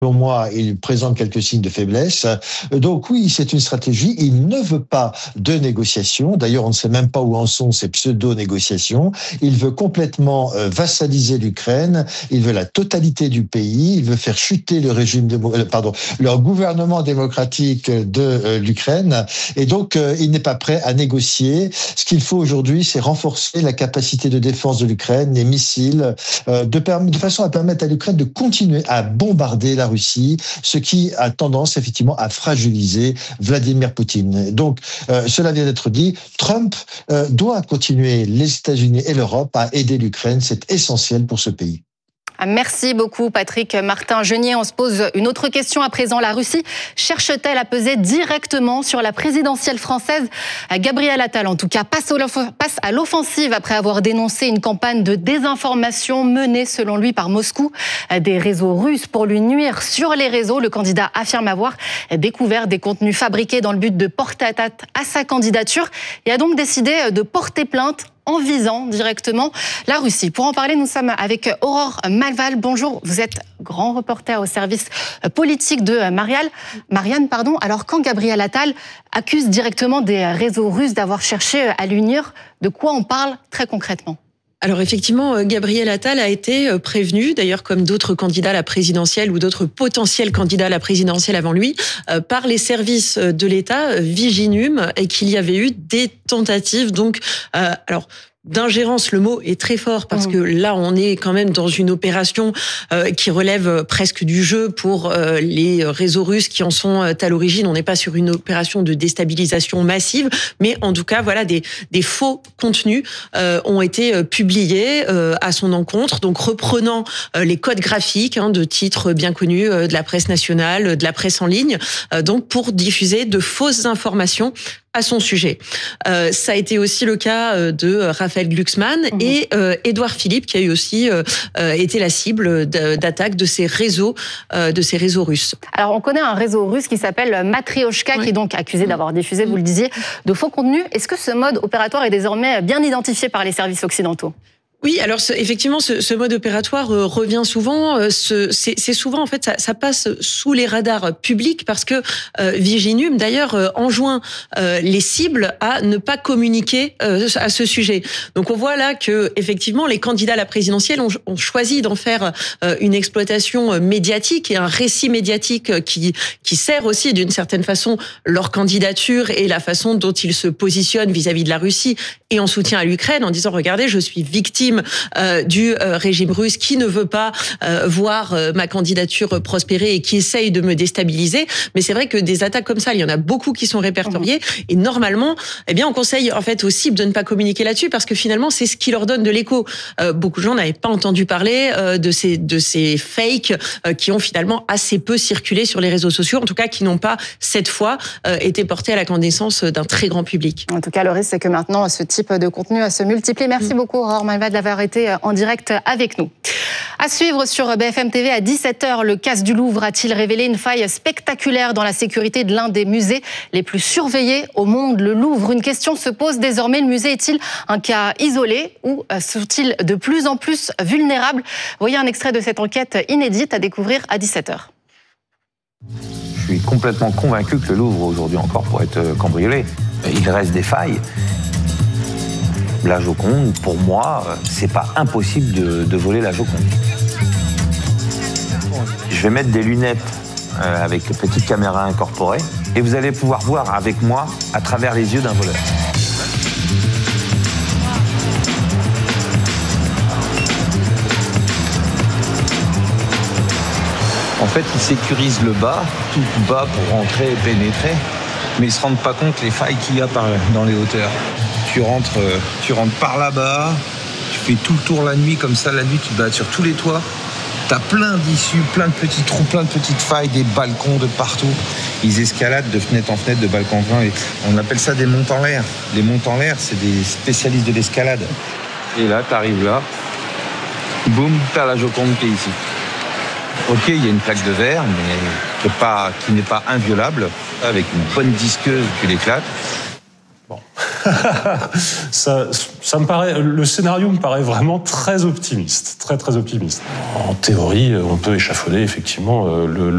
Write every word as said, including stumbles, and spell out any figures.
Selon moi, il présente quelques signes de faiblesse. Donc oui, c'est une stratégie. Il ne veut pas de négociations. D'ailleurs, on ne sait même pas où en sont ces pseudo-négociations. Il veut complètement euh, vassaliser l'Ukraine. Il veut la totalité du pays. Il veut faire chuter le régime de, euh, pardon, leur gouvernement démocratique de euh, l'Ukraine. Et donc, euh, il n'est pas prêt à négocier. Ce qu'il faut aujourd'hui, c'est renforcer la capacité de défense de l'Ukraine, les missiles, euh, de, de façon à permettre à l'Ukraine de continuer à bombarder la Russie, ce qui a tendance effectivement à fragiliser Vladimir Poutine. Donc, euh, cela vient d'être dit, Trump euh, doit continuer, les États-Unis et l'Europe, à aider l'Ukraine. C'est essentiel pour ce pays. Merci beaucoup Patrick Martin-Genier. On se pose une autre question à présent. La Russie cherche-t-elle à peser directement sur la présidentielle française ? Gabriel Attal, en tout cas, passe à l'offensive après avoir dénoncé une campagne de désinformation menée, selon lui, par Moscou. Des réseaux russes pour lui nuire sur les réseaux. Le candidat affirme avoir découvert des contenus fabriqués dans le but de porter atteinte à sa candidature et a donc décidé de porter plainte en visant directement la Russie. Pour en parler, nous sommes avec Aurore Malval. Bonjour, vous êtes grand reporter au service politique de Marianne. Marianne, pardon. Alors, quand Gabriel Attal accuse directement des réseaux russes d'avoir cherché à l'unir, de quoi on parle très concrètement ? Alors effectivement, Gabriel Attal a été prévenu, d'ailleurs comme d'autres candidats à la présidentielle ou d'autres potentiels candidats à la présidentielle avant lui, par les services de l'État, Viginum, et qu'il y avait eu des tentatives. Donc, euh, alors. D'ingérence, le mot est très fort parce que là, on est quand même dans une opération euh, qui relève presque du jeu pour euh, les réseaux russes qui en sont à l'origine. On n'est pas sur une opération de déstabilisation massive, mais en tout cas, voilà, des, des faux contenus euh, ont été publiés euh, à son encontre. Donc, reprenant euh, les codes graphiques hein, de titres bien connus euh, de la presse nationale, de la presse en ligne, euh, donc pour diffuser de fausses informations à son sujet. Euh, ça a été aussi le cas de Raphaël Glucksmann mmh. et euh, Édouard Philippe, qui a eu aussi euh, été la cible d'attaques de ces réseaux, euh, de ces réseaux russes. Alors, on connaît un réseau russe qui s'appelle Matrioshka, oui. qui est donc accusé d'avoir diffusé, vous le disiez, de faux contenus. Est-ce que ce mode opératoire est désormais bien identifié par les services occidentaux ? Oui, alors ce, effectivement, ce, ce mode opératoire euh, revient souvent. Euh, c'est souvent, en fait, ça, ça passe sous les radars publics parce que euh, Viginum, d'ailleurs, euh, enjoint euh, les cibles à ne pas communiquer euh, à ce sujet. Donc, on voit là que, effectivement, les candidats à la présidentielle ont, ont choisi d'en faire euh, une exploitation médiatique et un récit médiatique qui qui sert aussi, d'une certaine façon, leur candidature et la façon dont ils se positionnent vis-à-vis de la Russie et en soutien à l'Ukraine, en disant, regardez, je suis victime Euh, du euh, régime russe qui ne veut pas euh, voir euh, ma candidature prospérer et qui essaye de me déstabiliser. Mais c'est vrai que des attaques comme ça, il y en a beaucoup qui sont répertoriées. Mmh. Et normalement, eh bien, on conseille en fait aux cibles de ne pas communiquer là-dessus parce que finalement, c'est ce qui leur donne de l'écho. Euh, beaucoup de gens n'avaient pas entendu parler euh, de ces de ces fakes euh, qui ont finalement assez peu circulé sur les réseaux sociaux, en tout cas qui n'ont pas cette fois euh, été portés à la connaissance d'un très grand public. En tout cas, le risque c'est que maintenant ce type de contenu se multiplie. Merci mmh. beaucoup, Aurore Malval, de l'avoir été en direct avec nous. À suivre sur B F M T V à dix-sept heures, le casse du Louvre a-t-il révélé une faille spectaculaire dans la sécurité de l'un des musées les plus surveillés au monde, le Louvre. Une question se pose désormais, le musée est-il un cas isolé ou sont-ils de plus en plus vulnérables ? Voyez un extrait de cette enquête inédite à découvrir à dix-sept heures. Je suis complètement convaincu que le Louvre aujourd'hui encore pourrait être cambriolé. Il reste des failles. La Joconde, pour moi, c'est pas impossible de, de voler la Joconde. Je vais mettre des lunettes euh, avec une petite caméra incorporée et vous allez pouvoir voir avec moi à travers les yeux d'un voleur. En fait, ils sécurisent le bas, tout bas pour rentrer et pénétrer, mais ils se rendent pas compte les failles qu'il y a par, dans les hauteurs. Tu rentres, tu rentres par là-bas, tu fais tout le tour la nuit, comme ça, la nuit, tu te balades sur tous les toits. T'as plein d'issues, plein de petits trous, plein de petites failles, des balcons de partout. Ils escaladent de fenêtre en fenêtre, de balcon en balcon. Et on appelle ça des montes en l'air. Les montes en l'air, c'est des spécialistes de l'escalade. Et là, t'arrives là, boum, t'as la Joconde qui est ici. Ok, il y a une plaque de verre, mais pas, qui n'est pas inviolable. Avec une bonne disqueuse, tu l'éclates. Bon. ça, ça me paraît, le scénario me paraît vraiment très optimiste, très très optimiste. En théorie, on peut échafauder effectivement le